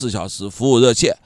小时服务热线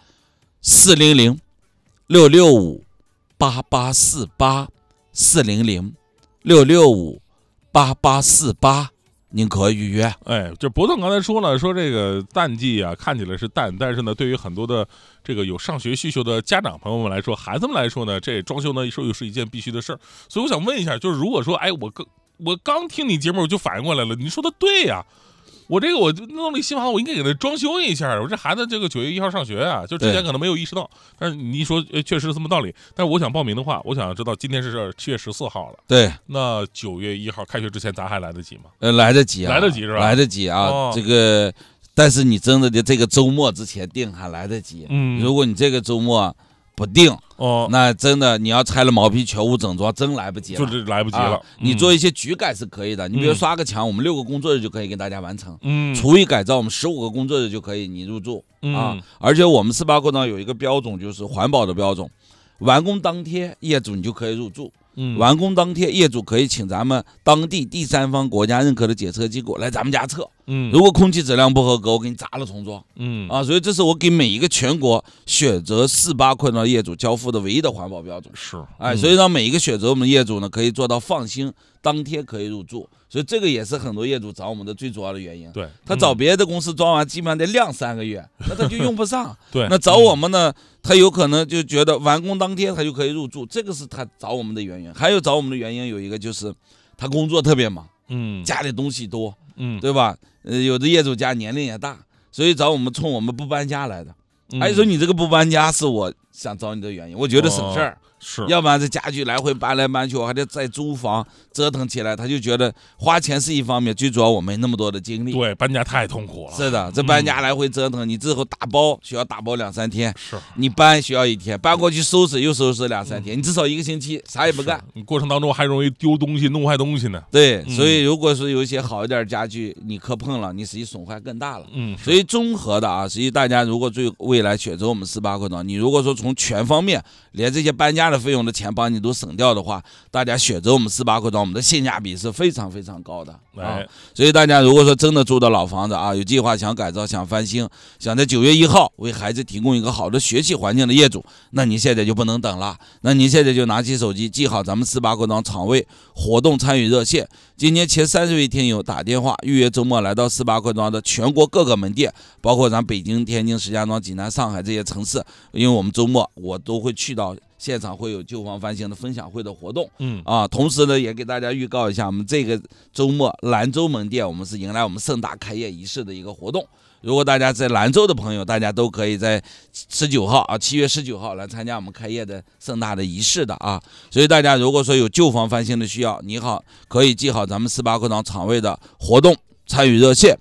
400-665-8848，400-665-8848，您可以预约。 就博总刚才说了，说这个淡季啊，看起来是淡，但是呢，对于很多的这个有上学需求的家长朋友们来说，孩子们来说呢，这装修呢又是一件必须的事儿。所以我想问一下，就是如果说，我刚听你节目我就反应过来了，你说的对呀。我弄了新房子，我应该给他装修一下。我这孩子这个9月1号上学啊，就之前可能没有意识到，但是你一说，确实是这么道理。但是我想报名的话，我想知道今天是7月14号了， 对， 那9月1号开学之前，咱还来得及吗？ 来得及啊， 来得及是吧？ 来得及啊，这个，但是你真的这个周末之前定还来得及。如果你这个周末不定，那真的你要拆了毛坯全屋整装，真来不及了， 就是来不及了。 你做一些局改是可以的，你比如刷个墙，我们6个工作日就可以给大家完成。厨艺改造，我们15个工作日就可以你入住啊。而且我们18过章有一个标准，就是环保的标准，完工当天业主你就可以入住。完工当天，业主可以请咱们当地第三方国家认可的检测机构来咱们家测。如果空气质量不合格，我给你砸了重装。所以这是我给每一个全国选择48困扰业主交付的唯一的环保标准。 是， 所以让每一个选择我们业主呢，可以做到放心，当天可以入住。所以这个也是很多业主找我们的最主要的原因。 对， 他找别的公司装完，基本上得晾3个月，那他就用不上。 对， 那找我们呢，他有可能就觉得完工当天他就可以入住，这个是他找我们的原因。还有找我们的原因有一个就是他工作特别忙，家里东西多，对吧？有的业主家年龄也大，所以找我们冲我们不搬家来的。还有说你这个不搬家是我想找你的原因，我觉得省事儿。 是， 要不然这家具来回搬来搬去，我还得再租房折腾起来，他就觉得花钱是一方面，最主要我没那么多的精力。 对，搬家太痛苦了。 是的，这搬家来回折腾，你之后打包需要打包2-3天， 是你搬需要1天，搬过去收拾又收拾2-3天，你至少1个星期啥也不干。 你过程当中还容易丢东西、弄坏东西呢。 对，所以如果是有一些好一点家具，你磕碰了，你实际损坏更大了。所以综合的啊，实际大家如果对未来选择我们18困扰，你如果说从全方面，连这些搬家的费用的钱帮你都省掉的话，大家选择我们18困扰，我们的性价比是非常非常高的。所以大家如果说真的住的老房子啊，有计划想改造、想翻新，想在9月1号为孩子提供一个好的学习环境的业主，那你现在就不能等了，那你现在就拿起手机记好咱们18困扰场位活动参与热线，今年前30位听友打电话预约周末来到18困扰的全国各个门店，包括咱北京、天津、石家庄、济南、上海这些城市，因为我们周末我都会去到现场，会有旧房翻新的分享会的活动。同时呢，也给大家预告一下，我们这个周末兰州门店我们是迎来我们盛大开业仪式的一个活动。如果大家在兰州的朋友，大家都可以在19号啊，7月19号来参加我们开业的盛大的仪式的啊。所以大家如果说有旧房翻新的需要，你好，可以记好咱们18困扰场位的活动参与热线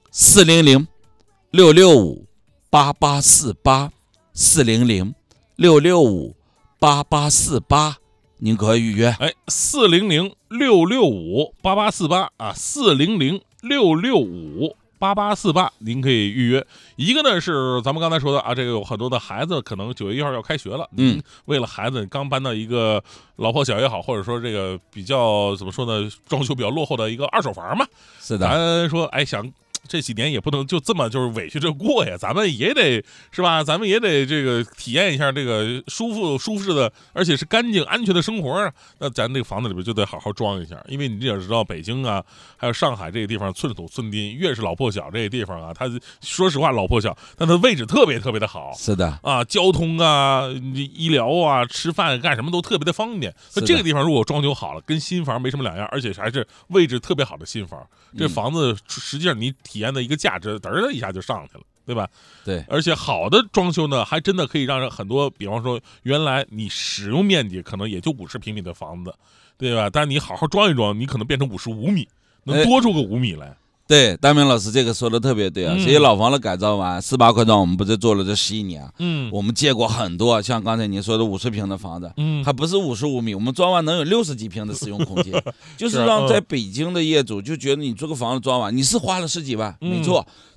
，400-665-8848，400-665-8848，您可以预约。 400-665-8848啊，400-665-8848，您可以预约。一个呢是咱们刚才说的啊，这个有很多的孩子可能9月1号要开学了，为了孩子刚搬到一个老破小也好，或者说这个比较怎么说呢，装修比较落后的一个二手房嘛， 是的， 咱说想这几年也不能就这么就是委屈着过呀，咱们也得是吧？咱们也得这个体验一下这个舒适的，而且是干净安全的生活啊。那咱这个房子里边就得好好装一下，因为你也知道北京啊，还有上海这个地方寸土寸金，越是老破小这个地方啊，它说实话老破小，但它位置特别特别的好。 是的啊，交通啊、医疗啊、吃饭干什么都特别的方便。那这个地方如果装修好了，跟新房没什么两样，而且还是位置特别好的新房，这房子实际上你体验的一个价值，嘚儿一下就上去了，对吧？ 对， 而且好的装修呢，还真的可以让很多，比方说原来你使用面积可能也就50平米的房子，对吧？但你好好装一装，你可能变成55米，能多出个5米来。 对，大明老师这个说的特别对啊！这些老房子改造完，18困扰我们不是做了这11年啊？我们见过很多像刚才您说的50平的房子，还不是55米，我们装完能有60几平的使用空间，就是让在北京的业主就觉得你这个房子装完，你是花了10几万，没错，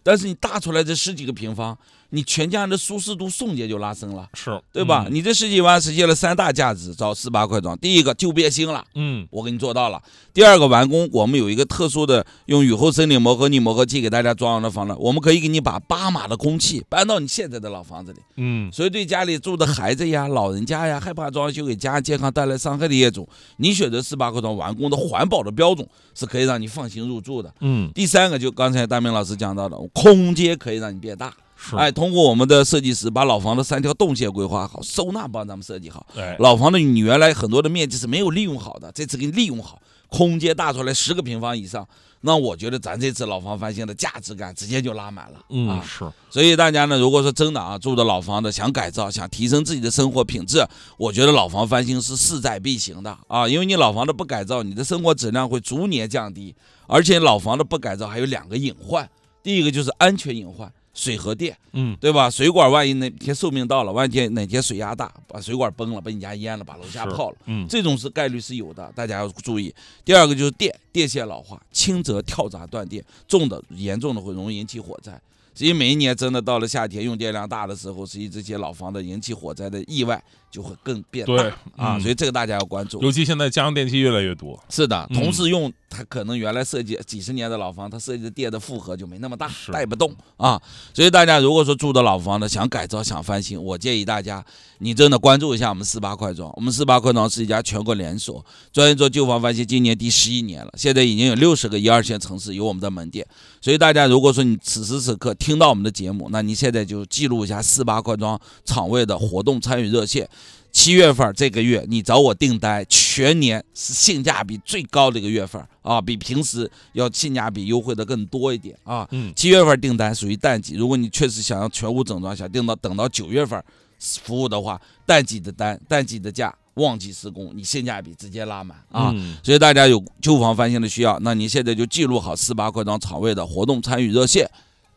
但是你大出来这10几个平方，你全家人的舒适度瞬间就拉升了， 是对吧？你这10几万实现了3大价值，找48块庄。第一个就变新了，我给你做到了。第二个完工，我们有一个特殊的用雨后森林磨合泥磨合器给大家装上的房子，我们可以给你把8码的空气搬到你现在的老房子里，所以对家里住的孩子呀、老人家呀，害怕装修给家人健康带来伤害的业主，你选择48块庄完工的环保的标准是可以让你放心入住的。第三个就刚才大明老师讲到的，空间可以让你变大。通过我们的设计师把老房的3条动线规划好，收纳帮咱们设计好。老房的你原来很多的面积是没有利用好的，这次给你利用好，空间大出来10个平方以上，那我觉得咱这次老房翻新的价值感直接就拉满了。 是。 所以大家呢，如果说真的住的老房的想改造，想提升自己的生活品质，我觉得老房翻新是势在必行的因为你老房的不改造，你的生活质量会逐年降低，而且老房的不改造还有2个隐患，第一个就是安全隐患。水和电，对吧？水管万一哪天寿命到了，万一哪天水压大，把水管崩了，把你家淹了，把楼下泡了，这种概率是有的，大家要注意。第二个就是电线老化，轻则跳闸断电，严重的会容易引起火灾。所以每一年真的到了夏天用电量大的时候，实际这些老房的引起火灾的意外就会更变大所以这个大家要关注。 尤其现在家用电器越来越多， 是的，同时用它可能原来设计几十年的老房，它设计的电的负荷就没那么大，带不动所以大家如果说住的老房的想改造想翻新，我建议大家你真的关注一下我们48块庄。我们48块庄是一家全国连锁，专业做旧房翻新，今年第11年了，现在已经有60个1、2线城市有我们的门店。所以大家如果说你此时此刻听到我们的节目，那你现在就记录一下48块庄场位的活动参与热线。7月份这个月你找我订单，全年是性价比最高的一个月份比平时要性价比优惠的更多一点7月份订单属于淡季，如果你确实想要全屋整装，想等到9月份服务的话，淡季的单，淡季的价，旺季施工，你性价比直接拉满所以大家有旧房翻新的需要，那你现在就记录好48块庄场位的活动参与热线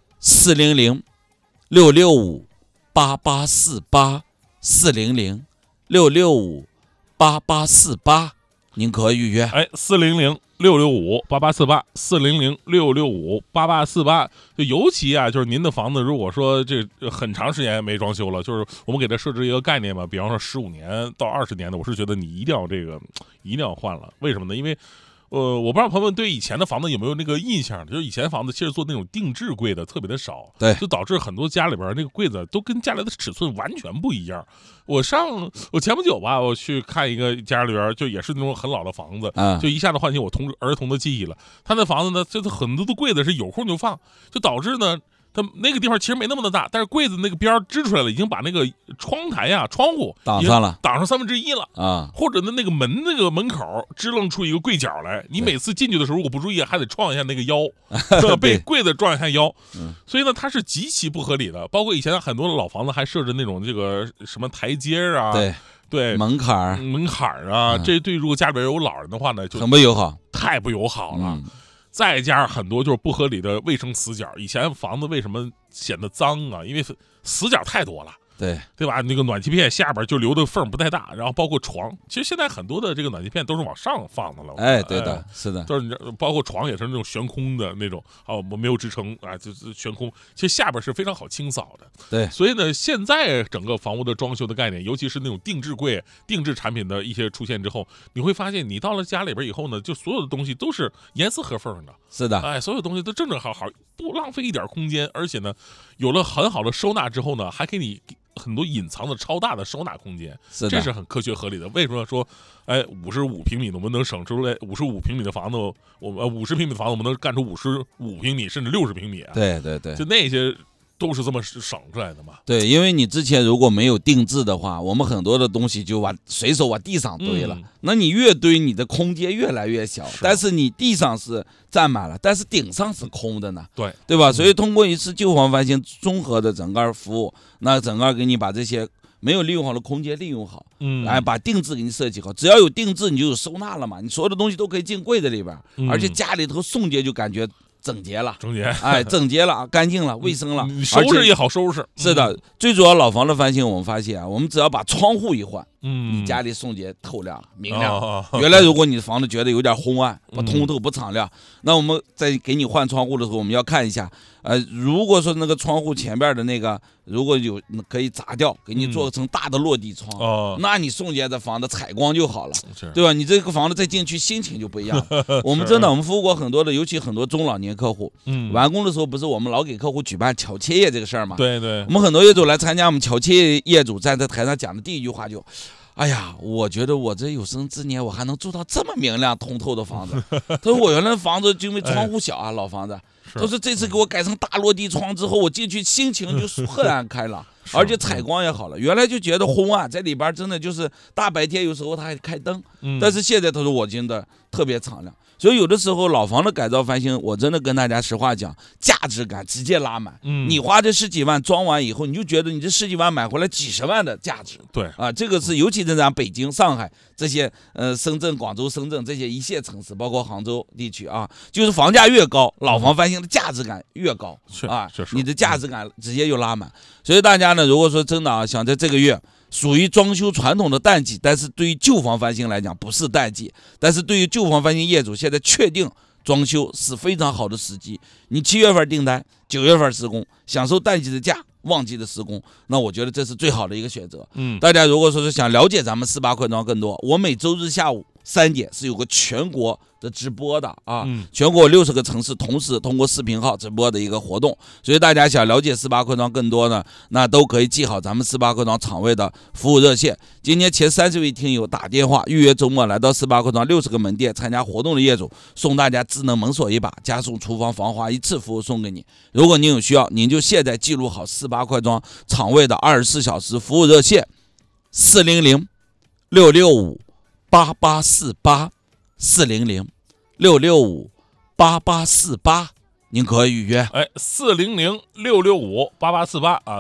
400-665-8848，400-665-8848，您可以预约。 400-665-8848，400-665-8848。就尤其就是您的房子，如果说这很长时间没装修了，就是我们给它设置一个概念嘛，比方说15年到20年的，我是觉得你一定要换了。为什么呢？因为我不知道朋友们对以前的房子有没有那个印象，就是以前房子其实做那种定制柜的特别的少， 对， 就导致很多家里边那个柜子都跟家里的尺寸完全不一样。我前不久吧，我去看一个家里边，就也是那种很老的房子，就一下子唤起我儿童的记忆了。他那房子呢，就是很多的柜子是有空就放，就导致呢，它那个地方其实没那么的大，但是柜子那个边支出来了，已经把那个窗台窗户挡上 1/3了或者那个门口支棱出一个柜角来，你每次进去的时候如果不注意，还得撞一下那个腰，被柜子撞一下腰，所以呢，它是极其不合理的。包括以前很多的老房子还设置那种这个什么台阶对门槛啊，这对如果家里边有老人的话呢，就很不友好， 太不友好了。再加上很多就是不合理的卫生死角，以前房子为什么显得脏啊？因为死角太多了。对吧？那个暖气片下边就留的缝不太大，然后包括床，其实现在很多的这个暖气片都是往上放的了。 对的，是的， 就是包括床也是那种悬空的那种，我没有支撑就是悬空，其实下边是非常好清扫的。 对， 所以呢，现在整个房屋的装修的概念，尤其是那种定制柜、定制产品的一些出现之后，你会发现，你到了家里边以后呢，就所有的东西都是严丝合缝的。 是的， 所有东西都正正好好，不浪费一点空间，而且呢，有了很好的收纳之后呢，还给你很多隐藏的超大的收纳空间，这是很科学合理的。为什么说55平米我们能省出来55平米的房子，我们50平米的房子我们能干出55平米甚至60平米对， 就那些都是这么省出来的嘛。 对，因为你之前如果没有定制的话，我们很多的东西就随手往地上堆了，那你越堆你的空间越来越小，但是你地上是占满了，但是顶上是空的呢，对吧？所以通过一次旧房翻新综合的整个服务，那整个给你把这些没有利用好的空间利用好，把定制给你设计好，只要有定制你就有收纳了嘛，你所有的东西都可以进柜子里边，而且家里头瞬间就感觉整洁了，整洁了，干净了，卫生了， 收拾也好收拾。 是的，最主要老房的翻新，我们发现我们只要把窗户一换， 你家里送节透亮了，明亮了。原来如果你的房子觉得有点昏暗、不通透、不敞亮，那我们在给你换窗户的时候，我们要看一下，如果说那个窗户前边的那个如果有可以砸掉，给你做成大的落地窗，那你送节的房子采光就好了，对吧？你这个房子再进去心情就不一样。我们真的，我们服务过很多的，尤其很多中老年客户，完工的时候不是我们老给客户举办巧切业这个事儿吗？ 对对， 我们很多业主来参加我们巧切业主站在台上讲的第一句话就，哎呀，我觉得我这有生之年我还能住到这么明亮通透的房子。他说我原来房子就因为窗户小啊，老房子。他说这次给我改成大落地窗之后，我进去心情就豁然开朗，而且采光也好了。原来就觉得昏暗，在里边真的就是大白天有时候他还开灯，但是现在他说我真的特别敞亮。所以有的时候老房的改造翻新，我真的跟大家实话讲，价值感直接拉满。你花这十几万装完以后，你就觉得你这十几万买回来几十万的价值。 对啊，这个是尤其是咱北京、上海这些深圳、广州、深圳这些一线城市，包括杭州地区啊，就是房价越高，老房翻新的价值感越高啊，你的价值感直接就拉满。所以大家呢，如果说真的啊，想在这个月属于装修传统的淡季，但是对于旧房翻新来讲不是淡季，但是对于旧房翻新业主现在确定装修是非常好的时机。你7月份订单，9月份施工，享受淡季的价，旺季的施工，那我觉得这是最好的一个选择。大家如果说是想了解咱们48快装更多，我每周日下午3点是有个全国的直播的啊，全国60个城市同时通过视频号直播的一个活动，所以大家想了解48快装更多呢，那都可以记好咱们48快装厂位的服务热线。今天前30位听友打电话预约周末来到48快装60个门店参加活动的业主，送大家智能门锁一把，加送厨房防滑一次服务送给你。如果您有需要，您就现在记录好48快装厂位的24小时服务热线400-665-8848 400-665-8848，您可以预约。 400-665-8848啊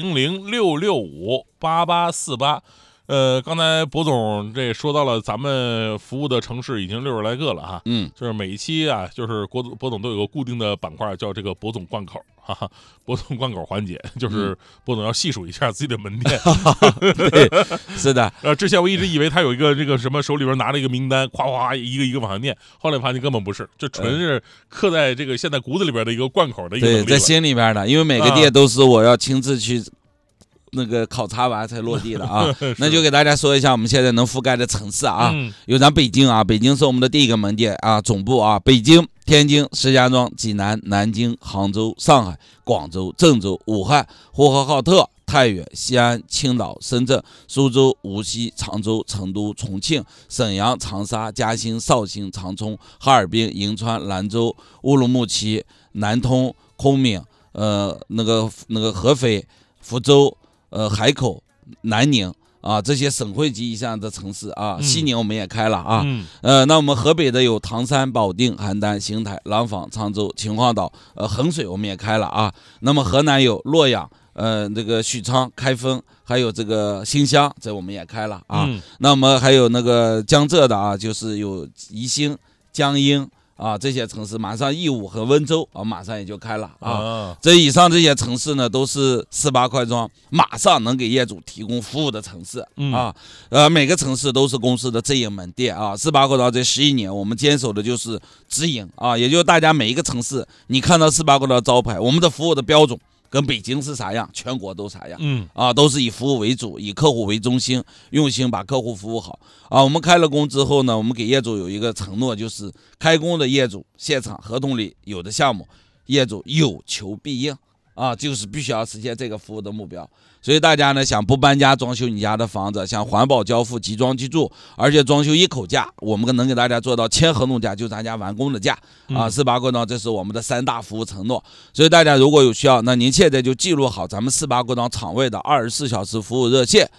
，400-665-8848。刚才博总这说到了咱们服务的城市已经60来个了哈，就是每一期啊，就是博总都有个固定的板块叫这个博总贯口，哈哈，博总贯口环节，就是博总要细数一下自己的门店。 对，是的。 之前我一直以为他有一个这个什么手里边拿了一个名单，夸夸一个一个往上念，后来发现根本不是，就纯是刻在这个现在骨子里边的一个贯口的一个能力。 对，在心里边的，因为每个店都是我要亲自去那个考察完才落地的啊。那就给大家说一下我们现在能覆盖的城市啊，有咱北京啊，北京是我们的第一个门店啊，总部啊，北京、天津、石家庄、济南、南京、杭州、上海、广州、郑州、武汉、呼和浩特、太原、西安、青岛、深圳、苏州、无锡、常州、成都、重庆、沈阳、长沙、嘉兴、绍兴、长春、哈尔滨、银川、兰州、乌鲁木齐、南通、昆明，那个合肥、福州、海口、南宁啊，这些省会级以上的城市啊，西宁我们也开了啊。那我们河北的有唐山、保定、邯郸、邢台、廊坊、沧州、秦皇岛，衡水我们也开了啊。那么河南有洛阳、这个许昌、开封，还有这个新乡，这我们也开了啊。那么还有那个江浙的啊，就是有宜兴、江阴啊，这些城市马上义乌和温州啊，马上也就开了啊。这以上这些城市呢，都是48快装马上能给业主提供服务的城市啊。每个城市都是公司的直营门店啊。48快装这11年，我们坚守的就是直营啊，也就是大家每一个城市，你看到48快装招牌，我们的服务的标准跟北京是啥样，全国都啥样，都是以服务为主，以客户为中心，用心把客户服务好啊。我们开了工之后呢，我们给业主有一个承诺，就是开工的业主现场合同里有的项目，业主有求必应啊，就是必须要实现这个服务的目标。所以大家呢，想不搬家装修你家的房子，想环保交付、集装即住，而且装修一口价，我们能给大家做到签合同价，就咱家完工的价啊。48快装这是我们的3大服务承诺。所以大家如果有需要，那您现在就记录好咱们48快装厂位的24小时服务热线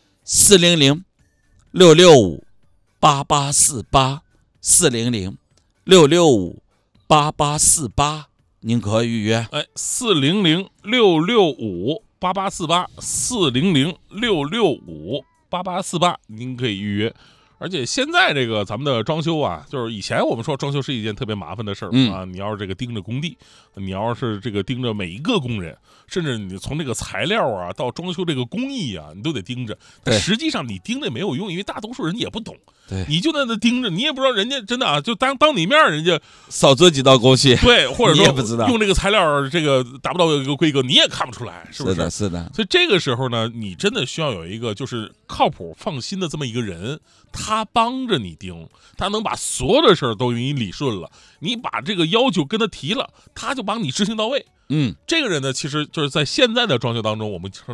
400-665-8848 400-665-8848，您可以预约。 400-665-8848 400-665-8848，您可以预约。 而且现在这个咱们的装修啊，就是以前我们说装修是一件特别麻烦的事儿啊，你要是这个盯着工地，你要是这个盯着每一个工人，甚至你从这个材料啊到装修这个工艺啊，你都得盯着。但实际上你盯着也没有用，因为大多数人也不懂。 对， 你就在那盯着，你也不知道人家真的啊，就当你面人家少做几道工序， 对，或者说你也不知道用这个材料这个达不到一个规格，你也看不出来，是不是？ 是的。 所以这个时候呢，你真的需要有一个就是靠谱、放心的这么一个人，他帮着你盯，他能把所有的事儿都给你理顺了。你把这个要求跟他提了，他就帮你执行到位。这个人呢，其实就是在现在的装修当中，我们